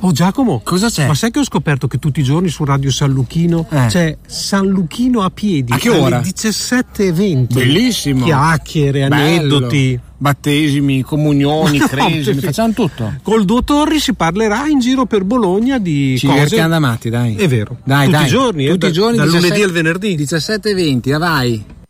Oh Giacomo, cosa c'è? Ma sai che ho scoperto che tutti i giorni su Radio San Luchino c'è San Luchino a piedi? A che ora? Alle 17:20. Bellissimo. Chiacchiere, aneddoti. Battesimi, comunioni, cresimi, facciamo tutto. Col Duo Torri si parlerà in giro per Bologna di Ci cose. divertiamo da matti, dai. È vero. Dai, tutti dai. i giorni, tutti i giorni, dal 17, lunedì al venerdì. 17:20, vai.